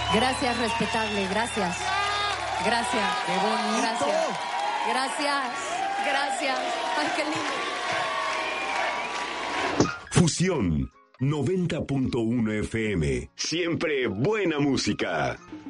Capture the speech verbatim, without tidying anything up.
Gracias, respetable, gracias. Gracias. ¡Qué bonito! Gracias. Gracias. Gracias. Ay, qué lindo. Fusión noventa punto uno F M. Siempre buena música.